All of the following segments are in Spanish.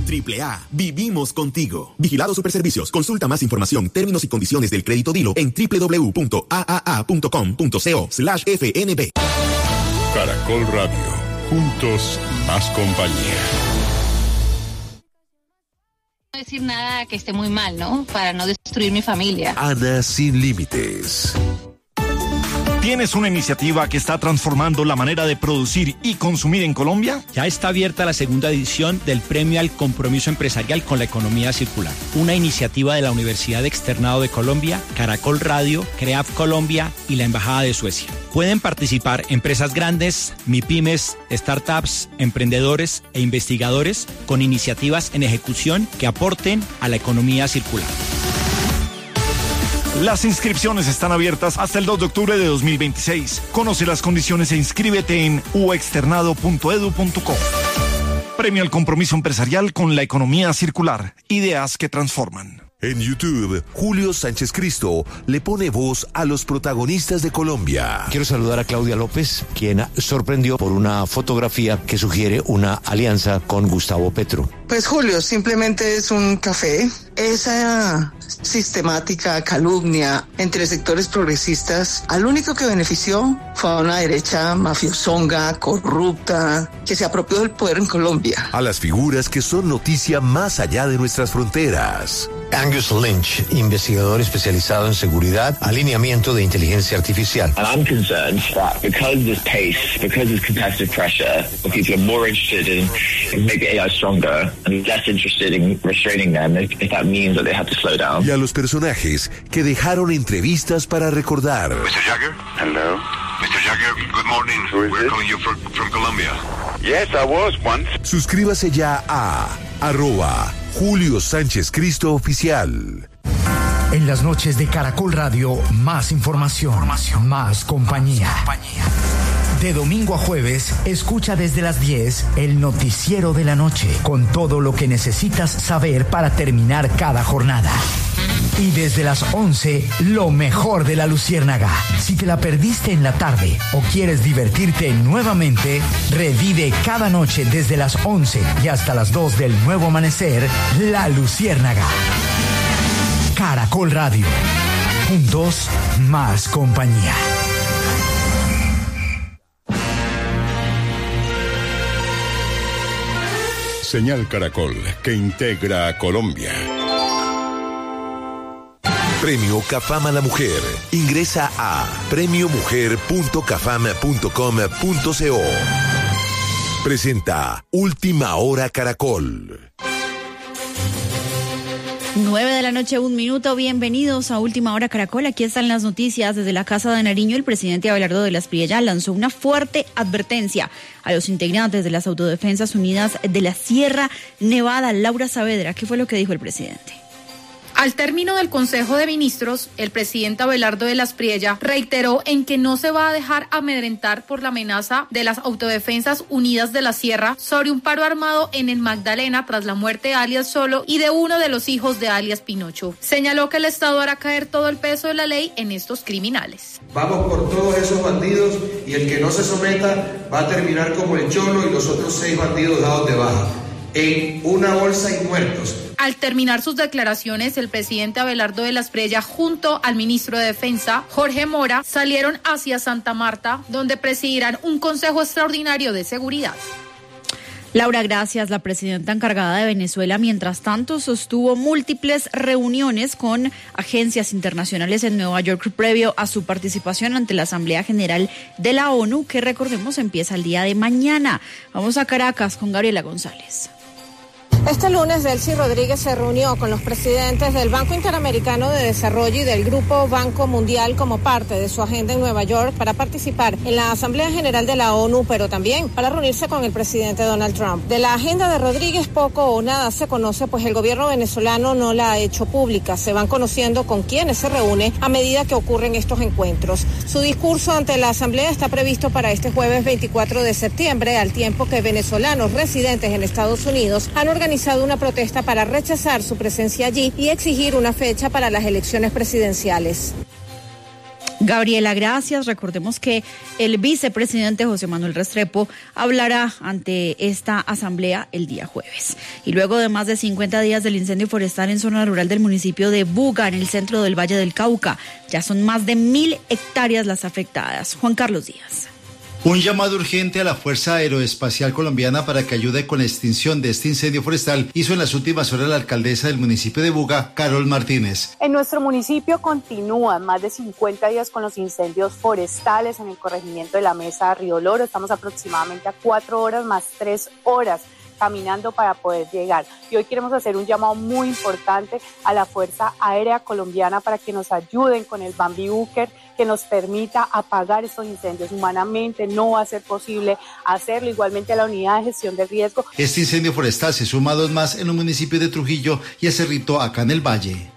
AAA, vivimos contigo. Vigilado Superservicios. Consulta más información, términos y condiciones del crédito Dilo en www.aaa.com.co/FNB. Caracol Radio. Juntos, más compañía. No decir nada que esté muy mal, ¿no? Para no destruir mi familia. Ana Sin Límites. ¿Tienes una iniciativa que está transformando la manera de producir y consumir en Colombia? Ya está abierta la segunda edición del Premio al Compromiso Empresarial con la Economía Circular, una iniciativa de la Universidad Externado de Colombia, Caracol Radio, CREAF Colombia y la Embajada de Suecia. Pueden participar empresas grandes, MIPYMES, startups, emprendedores e investigadores con iniciativas en ejecución que aporten a la economía circular. Las inscripciones están abiertas hasta el 2 de octubre de 2026. Conoce las condiciones e inscríbete en uexternado.edu.co. Premio al Compromiso Empresarial con la Economía Circular. Ideas que transforman. En YouTube, Julio Sánchez Cristo le pone voz a los protagonistas de Colombia. Quiero saludar a Claudia López, quien sorprendió por una fotografía que sugiere una alianza con Gustavo Petro. Pues Julio, simplemente es un café. Esa sistemática calumnia entre sectores progresistas, al único que benefició fue a una derecha mafiosonga, corrupta, que se apropió del poder en Colombia. A las figuras que son noticia más allá de nuestras fronteras. Angus Lynch, investigador especializado en seguridad, alineamiento de inteligencia artificial. And I'm concerned that because there's pace, because there's competitive pressure, people are more interested in making AI stronger and less interested in restraining them if that means that they have to slow down. Y a los personajes que dejaron entrevistas para recordar. Mr. Jagger? Hello. Mr. Jagger, good morning. We're calling you from Colombia. Yes, I was once. Suscríbase ya a @Julio Sánchez Cristo Oficial. En las noches de Caracol Radio, más información, más compañía. De domingo a jueves, escucha desde las 10 el noticiero de la noche, con todo lo que necesitas saber para terminar cada jornada. Y desde las 11, lo mejor de La Luciérnaga. Si te la perdiste en la tarde o quieres divertirte nuevamente, revive cada noche desde las 11 y hasta las 2 del nuevo amanecer, La Luciérnaga. Caracol Radio. Juntos, más compañía. Señal Caracol, que integra a Colombia. Premio CAFAM a la Mujer. Ingresa a premiomujer.cafam.com.co. Presenta Última Hora Caracol. 9:01 p.m. Bienvenidos a Última Hora Caracol. Aquí están las noticias. Desde la Casa de Nariño, el presidente Abelardo de las Priella lanzó una fuerte advertencia a los integrantes de las Autodefensas Unidas de la Sierra Nevada. Laura Saavedra, ¿qué fue lo que dijo el presidente? Al término del Consejo de Ministros, el presidente Abelardo de las Priella reiteró en que no se va a dejar amedrentar por la amenaza de las Autodefensas Unidas de la Sierra sobre un paro armado en el Magdalena tras la muerte de alias Solo y de uno de los hijos de alias Pinocho. Señaló que el Estado hará caer todo el peso de la ley en estos criminales. Vamos por todos esos bandidos y el que no se someta va a terminar como el Cholo y los otros 6 bandidos dados de baja. En una bolsa y muertos. Al terminar sus declaraciones, el presidente Abelardo de las Priella junto al ministro de Defensa, Jorge Mora, salieron hacia Santa Marta, donde presidirán un consejo extraordinario de seguridad. Laura, gracias. La presidenta encargada de Venezuela, mientras tanto, sostuvo múltiples reuniones con agencias internacionales en Nueva York previo a su participación ante la Asamblea General de la ONU, que recordemos empieza el día de mañana. Vamos a Caracas con Gabriela González. Este lunes, Delcy Rodríguez se reunió con los presidentes del Banco Interamericano de Desarrollo y del Grupo Banco Mundial como parte de su agenda en Nueva York para participar en la Asamblea General de la ONU, pero también para reunirse con el presidente Donald Trump. De la agenda de Rodríguez poco o nada se conoce, pues el gobierno venezolano no la ha hecho pública. Se van conociendo con quiénes se reúne a medida que ocurren estos encuentros. Su discurso ante la Asamblea está previsto para este jueves 24 de septiembre, al tiempo que venezolanos residentes en Estados Unidos han organizado una protesta para rechazar su presencia allí y exigir una fecha para las elecciones presidenciales. Gabriela, gracias. Recordemos que el vicepresidente José Manuel Restrepo hablará ante esta asamblea el día jueves. Y luego de más de 50 días del incendio forestal en zona rural del municipio de Buga, en el centro del Valle del Cauca, ya son más de 1.000 hectáreas las afectadas. Juan Carlos Díaz. Un llamado urgente a la Fuerza Aeroespacial Colombiana para que ayude con la extinción de este incendio forestal hizo en las últimas horas la alcaldesa del municipio de Buga, Carol Martínez. En nuestro municipio continúan más de 50 días con los incendios forestales en el corregimiento de la Mesa de Río Loro. Estamos aproximadamente a 4 horas más 3 horas caminando para poder llegar. Y hoy queremos hacer un llamado muy importante a la Fuerza Aérea Colombiana para que nos ayuden con el Bambi Booker, que nos permita apagar estos incendios. Humanamente no va a ser posible hacerlo, igualmente a la unidad de gestión de riesgo. Este incendio forestal se suma a 2 más en los municipios de Trujillo y a Cerrito, acá en el Valle.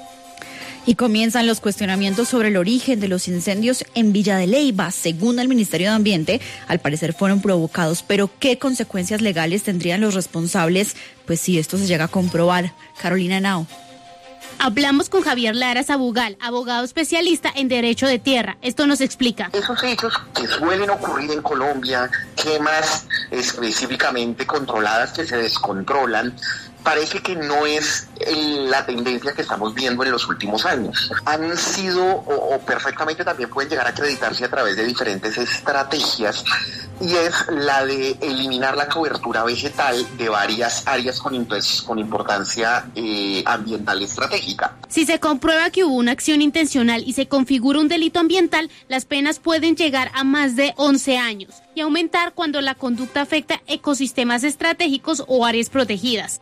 Y comienzan los cuestionamientos sobre el origen de los incendios en Villa de Leyva. Según el Ministerio de Ambiente, al parecer fueron provocados, pero ¿qué consecuencias legales tendrían los responsables? Pues si esto se llega a comprobar. Carolina Henao. Hablamos con Javier Lara Sabugal, abogado especialista en derecho de tierra. Esto nos explica. Esos hechos que suelen ocurrir en Colombia, quemas específicamente controladas que se descontrolan, parece que no es la tendencia que estamos viendo en los últimos años. Han sido, o perfectamente también pueden llegar a acreditarse a través de diferentes estrategias, y es la de eliminar la cobertura vegetal de varias áreas con importancia ambiental estratégica. Si se comprueba que hubo una acción intencional y se configura un delito ambiental, las penas pueden llegar a más de 11 años y aumentar cuando la conducta afecta ecosistemas estratégicos o áreas protegidas.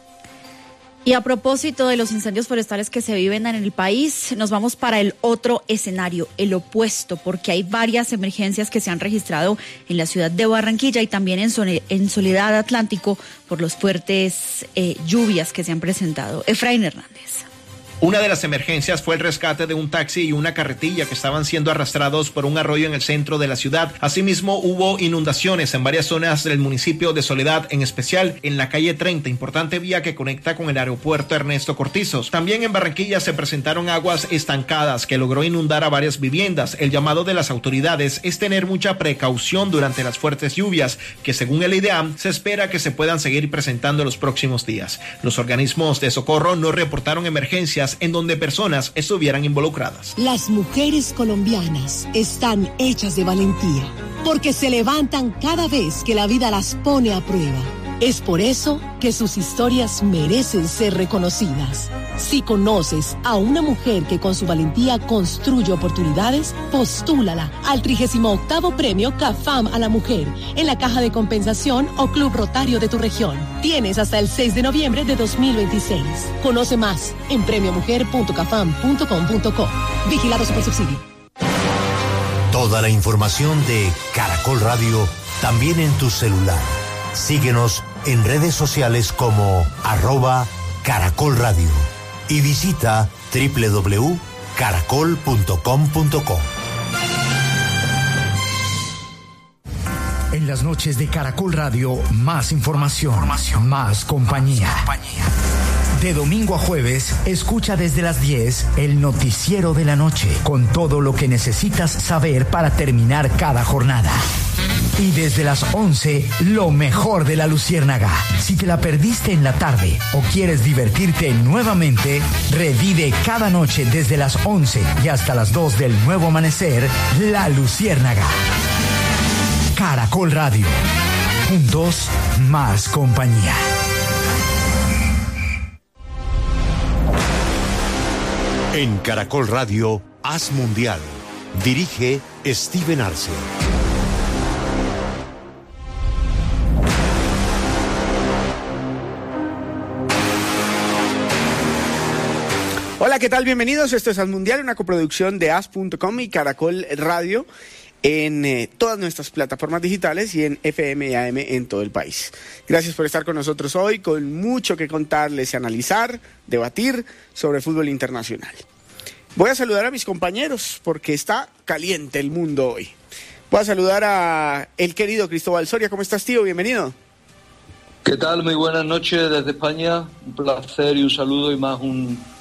Y a propósito de los incendios forestales que se viven en el país, nos vamos para el otro escenario, el opuesto, porque hay varias emergencias que se han registrado en la ciudad de Barranquilla y también en Soledad Atlántico por los fuertes lluvias que se han presentado. Efraín Hernández. Una de las emergencias fue el rescate de un taxi y una carretilla que estaban siendo arrastrados por un arroyo en el centro de la ciudad. Asimismo, hubo inundaciones en varias zonas del municipio de Soledad, en especial en la calle 30, importante vía que conecta con el aeropuerto Ernesto Cortizos. También en Barranquilla se presentaron aguas estancadas que logró inundar a varias viviendas. El llamado de las autoridades es tener mucha precaución durante las fuertes lluvias, que según el IDEAM se espera que se puedan seguir presentando los próximos días. Los organismos de socorro no reportaron emergencias en donde personas estuvieran involucradas. Las mujeres colombianas están hechas de valentía, porque se levantan cada vez que la vida las pone a prueba. Es por eso que sus historias merecen ser reconocidas. Si conoces a una mujer que con su valentía construye oportunidades, postúlala al 38º Premio CAFAM a la Mujer en la Caja de Compensación o Club Rotario de tu región. Tienes hasta el 6 de noviembre de 2026. Conoce más en premiomujer.cafam.com.co. Vigilado Supersubsidio. Toda la información de Caracol Radio también en tu celular. Síguenos en redes sociales como @Caracol Radio y visita www.caracol.com.co. En las noches de Caracol Radio, más información, más compañía. De domingo a jueves, escucha desde las 10 el noticiero de la noche, con todo lo que necesitas saber para terminar cada jornada. Y desde las 11, lo mejor de la Luciérnaga. Si te la perdiste en la tarde o quieres divertirte nuevamente, revive cada noche desde las 11 y hasta las 2 del nuevo amanecer, La Luciérnaga. Caracol Radio. Juntos, más compañía. En Caracol Radio, Haz Mundial. Dirige Steven Arce. Hola, ¿qué tal? Bienvenidos. Esto es Haz Mundial, una coproducción de Haz.com y Caracol Radio en todas nuestras plataformas digitales y en FM y AM en todo el país. Gracias por estar con nosotros hoy, con mucho que contarles y analizar, debatir sobre fútbol internacional. Voy a saludar a mis compañeros porque está caliente el mundo hoy. Voy a saludar a el querido Cristóbal Soria. ¿Cómo estás, tío? Bienvenido. ¿Qué tal? Muy buenas noches desde España. Un placer y un saludo y más un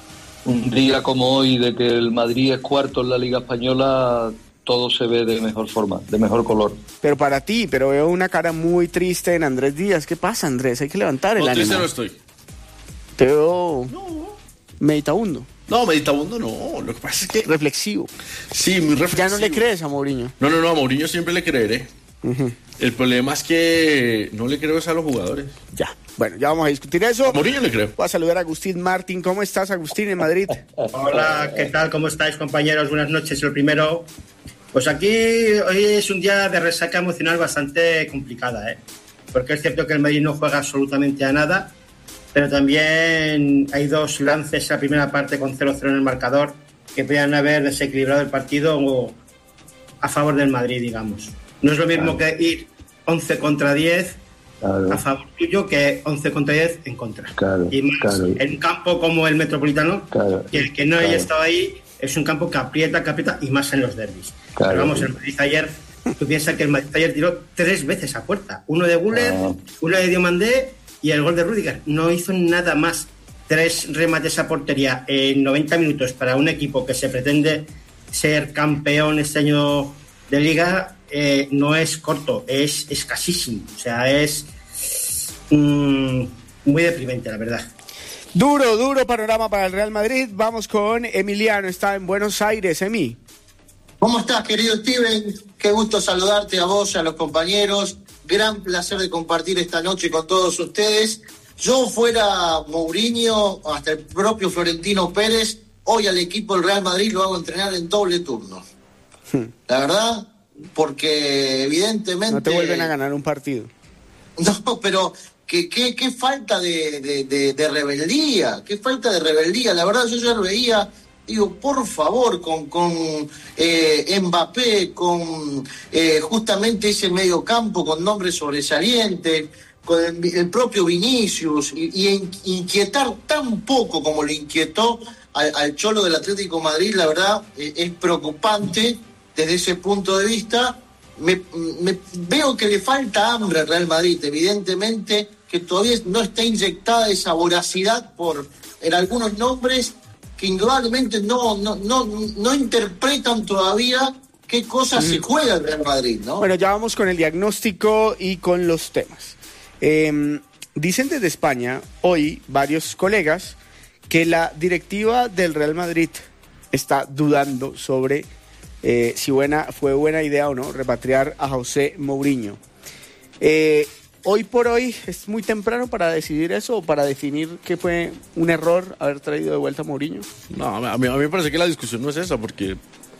un día como hoy, de que el Madrid es cuarto en la Liga Española, todo se ve de mejor forma, de mejor color. Pero para ti, pero veo una cara muy triste en Andrés Díaz. ¿Qué pasa, Andrés? Hay que levantar el ánimo. Triste no estoy. Te veo meditabundo. No, meditabundo no. Lo que pasa es que... Reflexivo. Sí, muy reflexivo. ¿Ya no le crees a Mourinho? No, a Mourinho siempre le creeré. El problema es que no le creo a los jugadores. Ya. Bueno, ya vamos a discutir eso. A Mourinho le creo. Voy a saludar a Agustín Martín. ¿Cómo estás, Agustín, en Madrid? Hola, ¿qué tal? ¿Cómo estáis, compañeros? Buenas noches. Lo primero, pues aquí hoy es un día de resaca emocional bastante complicada, ¿eh? Porque es cierto que el Madrid no juega absolutamente a nada, pero también hay dos lances en la primera parte con 0-0 en el marcador que podían haber desequilibrado el partido a favor del Madrid, digamos. No es lo mismo que ir 11 contra 10 a favor tuyo que 11 contra 10 en contra. Y más en un campo como el Metropolitano, que no haya estado ahí, es un campo que aprieta y más en los derbis. Pero vamos, el Madrid ayer, tú piensas que el Madrid ayer tiró 3 veces a puerta. Uno de Güler, uno de Diomandé y el gol de Rüdiger. No hizo nada más. 3 remates a portería en 90 minutos para un equipo que se pretende ser campeón este año de Liga. No es corto, es escasísimo. O sea, es muy deprimente, la verdad. Duro panorama para el Real Madrid. Vamos con Emiliano, está en Buenos Aires. Emi. ¿Cómo estás, querido Steven? Qué gusto saludarte a vos, a los compañeros. Gran placer de compartir esta noche con todos ustedes. Yo fuera Mourinho, hasta el propio Florentino Pérez, hoy al equipo del Real Madrid lo hago entrenar en doble turno. La verdad, porque evidentemente... No te vuelven a ganar un partido. No, pero qué falta de rebeldía, qué falta de rebeldía. La verdad, yo ya lo veía, digo, por favor, con Mbappé, con justamente ese medio campo con nombres sobresalientes, con el propio Vinicius, y inquietar tan poco como lo inquietó al Cholo del Atlético de Madrid, la verdad, es preocupante desde ese punto de vista. Veo que le falta hambre al Real Madrid, evidentemente, que todavía no está inyectada esa voracidad en algunos nombres que indudablemente no interpretan todavía qué cosas se juega el Real Madrid, ¿no? Bueno, ya vamos con el diagnóstico y con los temas. Dicen desde España hoy varios colegas que la directiva del Real Madrid está dudando sobre si fue buena idea o no repatriar a José Mourinho. Hoy por hoy es muy temprano para decidir eso o para definir que fue un error haber traído de vuelta a Mourinho. No, a mí me parece que la discusión no es esa, porque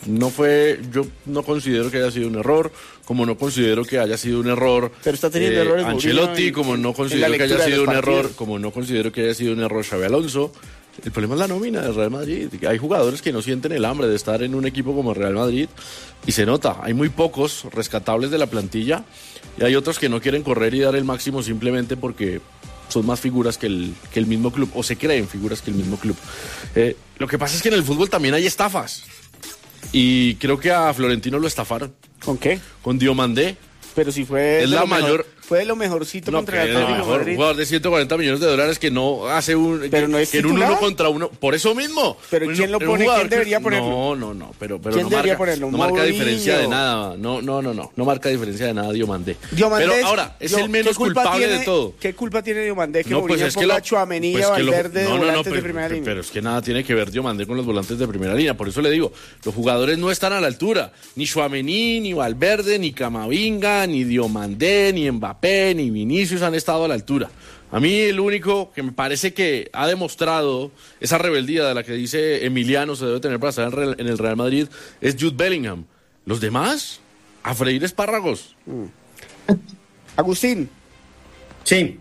yo no considero que haya sido un error, como no considero que haya sido un error Ancelotti, como no considero que haya sido un error, como no considero que haya sido un error Xabi Alonso. El problema es la nómina del Real Madrid. Hay jugadores que no sienten el hambre de estar en un equipo como el Real Madrid y se nota. Hay muy pocos rescatables de la plantilla y hay otros que no quieren correr y dar el máximo simplemente porque son más figuras que el mismo club, o se creen figuras que el mismo club. Lo que pasa es que en el fútbol también hay estafas y creo que a Florentino lo estafaron. ¿Con qué? Con Diomandé. Pero si fue es la mayor... Fue de lo mejorcito contra el Atlético de Madrid. Un jugador de 140 millones de dólares que no hace pero no es en un 1 contra 1. Por eso mismo. Pero ¿quién lo pone? ¿Quién debería ponerlo? No. Pero ¿quién debería ponerlo? No marca diferencia de nada. No marca diferencia de nada Diomandé. Pero ahora, es el menos culpable de todo. ¿Qué culpa tiene Diomandé que Mourinho ponga a Tchouaméni y a Valverde de volantes de primera línea? Pero es que nada tiene que ver Diomandé con los volantes de primera línea. Por eso le digo, los jugadores no están a la altura. Ni Tchouaméni, ni Valverde, ni Camavinga, ni Diomandé, ni Mbappé, ni Vinicius han estado a la altura. A mí el único que me parece que ha demostrado esa rebeldía de la que dice Emiliano se debe tener para estar en el Real Madrid es Jude Bellingham. Los demás, a freír espárragos. Agustín. Sí.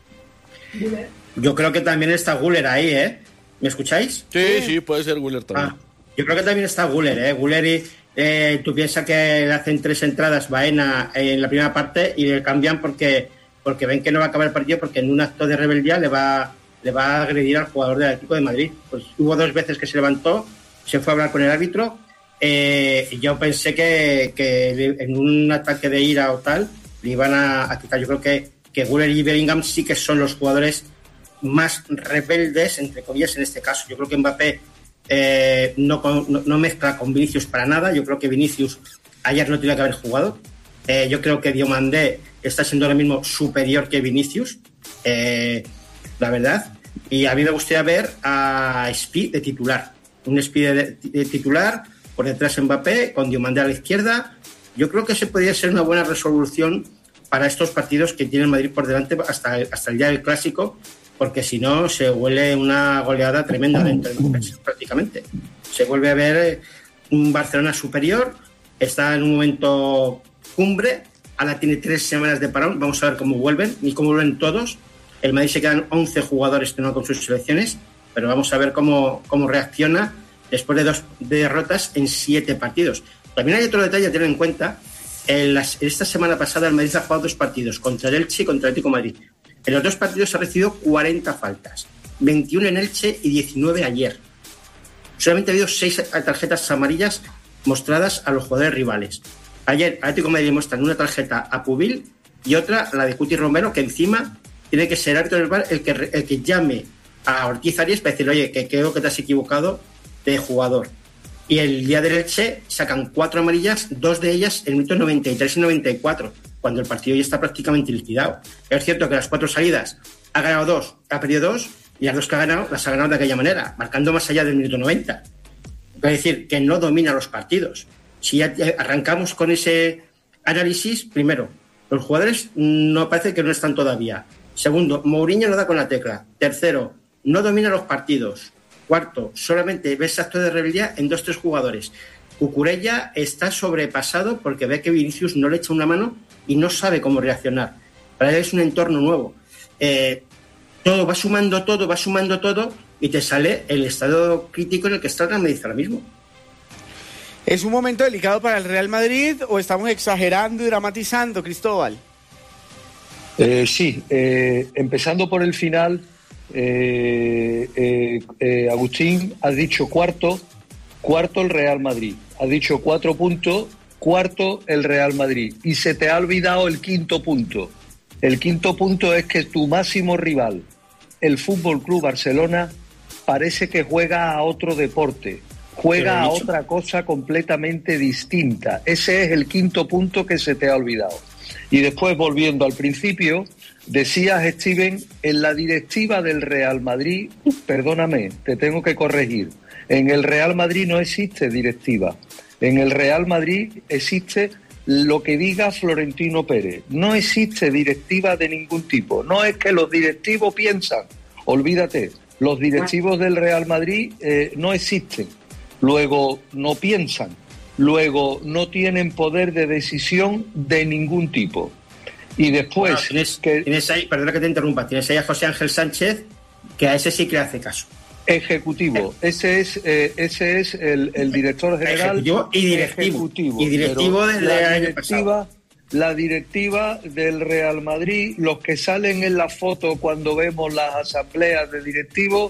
Yo creo que también está Güler ahí, ¿eh? ¿Me escucháis? Sí, puede ser Güler también. Yo creo que también está Güler, ¿eh? Güler y... tú piensas que le hacen 3 entradas Baena en la primera parte y le cambian porque ven que no va a acabar el partido, porque en un acto de rebeldía le va a agredir al jugador del Atlético de Madrid. Pues hubo 2 veces que se levantó, se fue a hablar con el árbitro y yo pensé que en un ataque de ira o tal le iban a quitar. Yo creo que Güler y Bellingham sí que son los jugadores más rebeldes, entre comillas, en este caso. Yo creo que Mbappé no mezcla con Vinicius para nada. Yo creo que Vinicius ayer no tenía que haber jugado. Yo creo que Diomandé está siendo ahora mismo superior que Vinicius, la verdad. Y a mí me gustaría ver a Spi de titular. Un Spi de titular, por detrás Mbappé, con Diomandé a la izquierda. Yo creo que ese podría ser una buena resolución para estos partidos que tiene el Madrid por delante hasta el día del Clásico, porque si no se huele una goleada tremenda dentro del defensa, prácticamente. Se vuelve a ver un Barcelona superior, está en un momento cumbre, ahora tiene 3 semanas de parón, vamos a ver cómo vuelven y cómo vuelven todos. El Madrid se quedan 11 jugadores que no con sus selecciones, pero vamos a ver cómo reacciona después de 2 derrotas en 7 partidos. También hay otro detalle a tener en cuenta. Esta semana pasada el Madrid ha jugado 2 partidos, contra el Elche y contra el Atlético de Madrid. En los 2 partidos ha recibido 40 faltas, 21 en Elche y 19 ayer. Solamente ha habido 6 tarjetas amarillas mostradas a los jugadores rivales. Ayer Atlético de Madrid muestran una tarjeta a Pubil y otra, la de Cuti Romero, que encima tiene que ser árbitro del VAR el que llame a Ortiz Arias para decirle, oye, que creo que te has equivocado de jugador. Y el día del Elche sacan 4 amarillas, 2 de ellas en minutos 93 y 94, cuando el partido ya está prácticamente liquidado. Es cierto que las 4 salidas ha ganado 2, ha perdido 2, y las 2 que ha ganado las ha ganado de aquella manera, marcando más allá del minuto 90. Es decir, que no domina los partidos. Si ya arrancamos con ese análisis, primero, los jugadores no parece que no están todavía. Segundo, Mourinho no da con la tecla. Tercero, no domina los partidos. Cuarto, solamente ves acto de rebeldía en 2-3 jugadores. Cucurella está sobrepasado porque ve que Vinicius no le echa una mano y no sabe cómo reaccionar. Para él es un entorno nuevo. Todo va sumando todo y te sale el estado crítico en el que está el Real Madrid ahora mismo. ¿Es un momento delicado para el Real Madrid o estamos exagerando y dramatizando, Cristóbal? Sí, empezando por el final. Agustín, has dicho cuarto el Real Madrid, has dicho 4 puntos, cuarto el Real Madrid, y se te ha olvidado el 5º punto. El 5º punto es que tu máximo rival, el Fútbol Club Barcelona, parece que juega a otro deporte, juega a otra cosa completamente distinta. Ese es el 5º punto que se te ha olvidado. Y después, volviendo al principio, decías, Steven, en la directiva del Real Madrid, perdóname, te tengo que corregir, en el Real Madrid no existe directiva. En el Real Madrid existe lo que diga Florentino Pérez. No existe directiva de ningún tipo. No es que los directivos piensan, olvídate, los directivos del Real Madrid no existen. Luego no piensan. Luego no tienen poder de decisión de ningún tipo. Y después... Bueno, tienes ahí, perdona que te interrumpa, tienes ahí a José Ángel Sánchez, que a ese sí que le hace caso. Ejecutivo, ese es el director general. Ejecutivo y directivo. Y directivo del año pasado. La directiva del Real Madrid, los que salen en la foto cuando vemos las asambleas de directivos,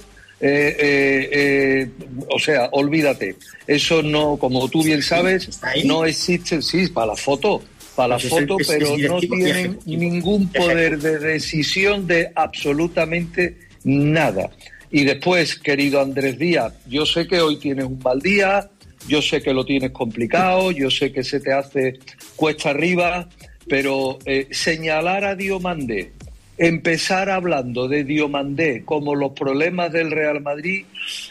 o sea, olvídate. Eso no, como tú bien sabes, no existe, sí, para la foto, pero no tienen ningún poder de decisión de absolutamente nada. Y después, querido Andrés Díaz, yo sé que hoy tienes un mal día, yo sé que lo tienes complicado, yo sé que se te hace cuesta arriba, pero señalar a Diomandé, empezar hablando de Diomandé como los problemas del Real Madrid,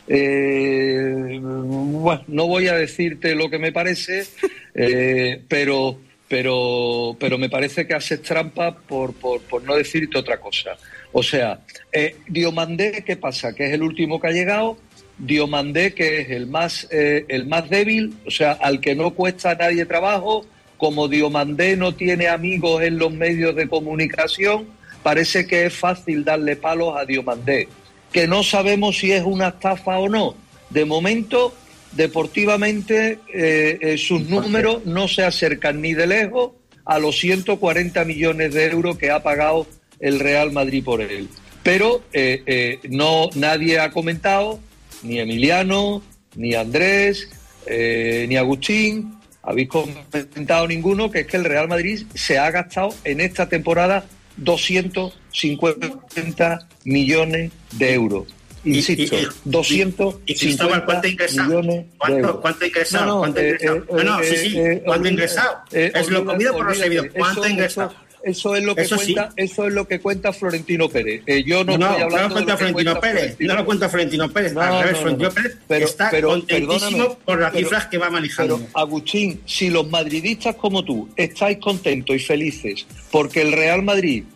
bueno, no voy a decirte lo que me parece, pero me parece que haces trampa por no decirte otra cosa. O sea, Diomandé, ¿qué pasa? Que es el último que ha llegado. Diomandé, que es el más débil, o sea, al que no cuesta a nadie trabajo. Como Diomandé no tiene amigos en los medios de comunicación, parece que es fácil darle palos a Diomandé. Que no sabemos si es una estafa o no. De momento, deportivamente, sus números no se acercan ni de lejos a los 140 millones de euros que ha pagado el Real Madrid por él. Pero nadie ha comentado, ni Emiliano, ni Andrés, ni Agustín, habéis comentado ninguno, que es que el Real Madrid se ha gastado en esta temporada 250 millones de euros. insisto, 250 millones de euros. ¿Cuánto ha ingresado? ¿Cuánto ha ingresado? Es lo comido por lo servido. ¿Cuánto ha ingresado? Eso es lo que cuenta Florentino Pérez. Yo no estoy hablando no lo cuenta Florentino Pérez. No lo cuenta Florentino Pérez. Al revés, Florentino Pérez está contentísimo por las cifras que va manejando. Pero, Agustín, si los madridistas como tú estáis contentos y felices porque el Real Madrid,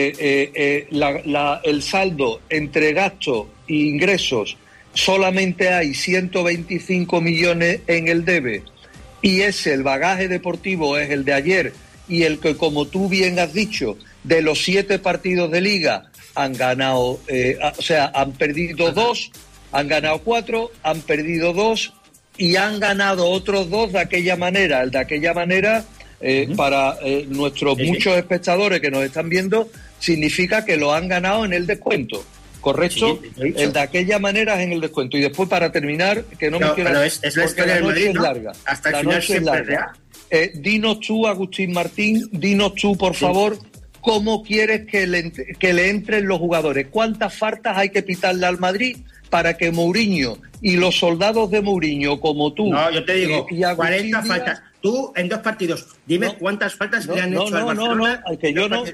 el saldo entre gastos e ingresos, solamente hay 125 millones en el debe, y el bagaje deportivo es el de ayer, y el que, como tú bien has dicho, de los 7 partidos de Liga han ganado, han perdido 2, han ganado 4, han perdido 2 y han ganado otros 2 de aquella manera. El de aquella manera, para nuestros muchos espectadores que nos están viendo, significa que lo han ganado en el descuento. ¿Correcto? Sí, el de aquella manera es en el descuento. Y después, para terminar, que no me quiero... Pero es la historia del Madrid, ¿no? Larga. Hasta el final siempre es real. Dinos tú, Agustín Martín, por favor, cómo quieres que le entren los jugadores. ¿Cuántas faltas hay que pitarle al Madrid para que Mourinho y los soldados de Mourinho, como tú... No, yo te digo, 40 faltas. Tú, en 2 partidos, dime cuántas faltas le han hecho al Barcelona. Que yo no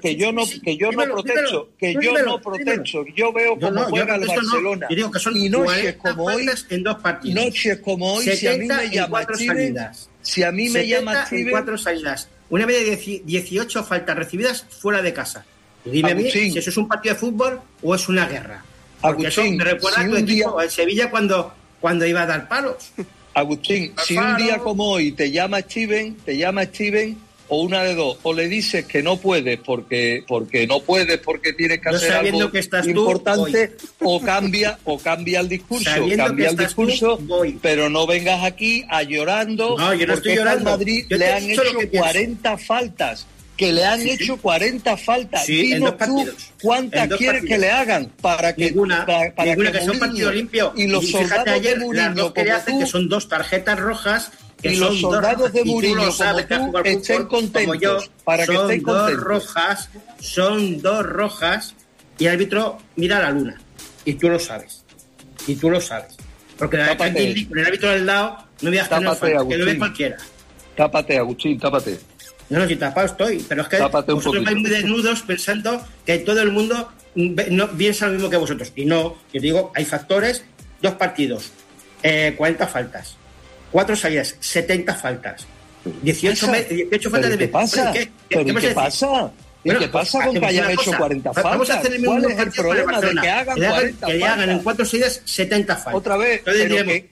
protesto. Yo veo cómo juega el Barcelona. Yo digo que son y noches como hoy, en 2 partidos. Noches como hoy, si a mí me llama Steven... Si a mí me llama Steven... 4 salidas. Una media de 18 faltas recibidas fuera de casa. Y dime a mí si eso es un partido de fútbol o es una guerra. Porque Agustín, eso me recuerda a tu equipo, el Sevilla, cuando iba a dar palos. Agustín, si un día como hoy te llama Steven, o una de dos, o le dices que no puedes porque no puedes, porque tienes que hacer algo importante, o cambia el discurso, pero no vengas aquí llorando. No, yo no estoy llorando. Al Madrid le han hecho 40 faltas. Que le han hecho 40 faltas. Sí, dinos tú cuántas quieres que le hagan para que ninguna que sea un partido limpio. Y los soldados de Mourinho, que son 2 tarjetas rojas, que y los soldados de Mourinho como tú estén contentos, para que estén contentos. Son 2 rojas y el árbitro mira a la luna. Y tú lo sabes. Porque aquí, con el árbitro al lado, no me digas que no falta, que lo ve cualquiera. Tápate, Agustín, tápate. No, si tapado estoy, pero es que vosotros vais muy desnudos pensando que todo el mundo no piensa lo mismo que vosotros. Y no, yo digo, hay factores, 2 partidos, 40 faltas, 4 salidas, 70 faltas, 18 faltas de... ¿Qué pasa? ¿Qué pasa? ¿Qué pasa con que hayan hecho 40 faltas? Vamos a hacer el mismo ¿Cuál es el problema de que hagan 40 faltas? Que le hagan en 4 salidas 70 faltas. Otra vez, pero que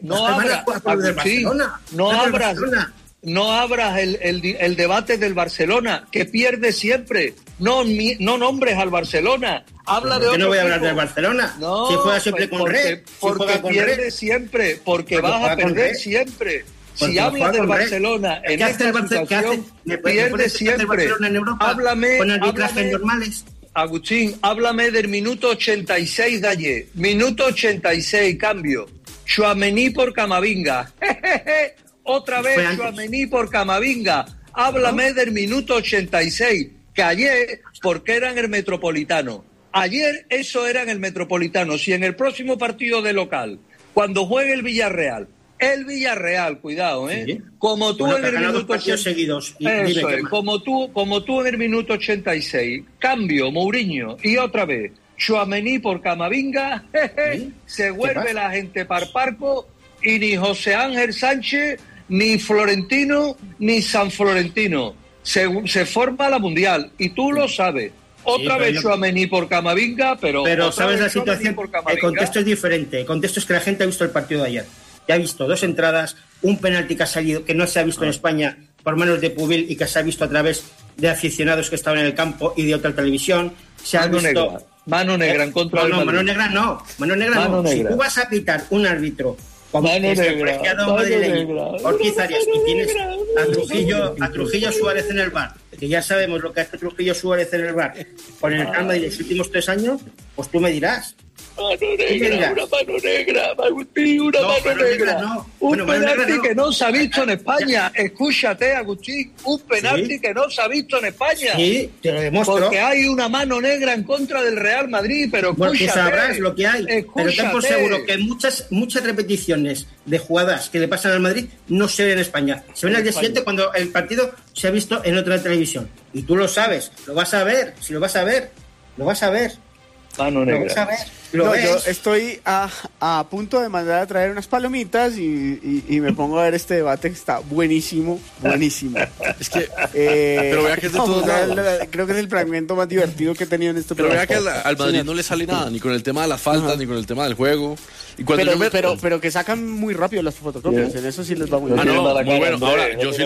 no abras el debate del Barcelona, que pierde siempre. No nombres al Barcelona. Habla de otro. Yo no voy a hablar del Barcelona. No, si juega siempre con Red. Porque pierde siempre. Porque vas a perder siempre. Si hablas del Barcelona en esta situación, pierde siempre. Háblame con arbitrajes normales. Agustín, háblame del minuto 86 de ayer. Minuto 86, cambio. Tchouaméni por Camavinga. Otra vez Tchouaméni por Camavinga. Háblame del minuto 86, que ayer, porque era en el Metropolitano. Ayer eso era en el Metropolitano. Si en el próximo partido de local, cuando juegue el Villarreal, cuidado, sí. Como tú en el minuto 86, como tú en el minuto 86, cambio Mourinho y otra vez Tchouaméni por Camavinga, se vuelve la gente parparco y ni José Ángel Sánchez, ni Florentino, ni San Florentino. Se forma la Mundial y tú lo sabes. Otra vez Tchouaméni por Camavinga, pero sabes la situación, el contexto es diferente. El contexto es que la gente ha visto el partido de ayer. Ya ha visto 2 entradas, un penalti que ha salido, que no se ha visto en España por manos de Pubil y que se ha visto a través de aficionados que estaban en el campo y de otra televisión. Mano negra en contra del Madrid. Mano negra no. Si tú vas a pitar un árbitro como Ortiz Arias, y tienes a Trujillo Suárez en el VAR, que ya sabemos lo que hace Trujillo Suárez en el VAR con el Real Madrid los últimos 3 años, pues tú me dirás. Una mano negra, Agustín, una mano negra. No. Un penalti que no se ha visto en España. Escúchate, Agustín, un penalti que no se ha visto en España. Sí, te lo demuestro. Porque hay una mano negra en contra del Real Madrid, pero escúchate. Porque sabrás lo que hay. Escúchate. Pero ten por seguro que muchas repeticiones de jugadas que le pasan al Madrid no se ven en España. Se ven al día siguiente cuando el partido se ha visto en otra televisión. Y tú lo sabes, lo vas a ver, lo vas a ver. Mano negra. Lo vas a ver. Yo estoy a punto de mandar a traer unas palomitas y me pongo a ver este debate que está buenísimo. Es que pero vea que es de todo creo que es el fragmento más divertido que he tenido en este programa. Pero vea que al Madrid sí, no le sale nada, ni con el tema de las faltas, ni con el tema del juego. Y cuando pero que sacan muy rápido las fotocopias, en eso sí les va muy bien. Muy bueno. Ahora, yo sí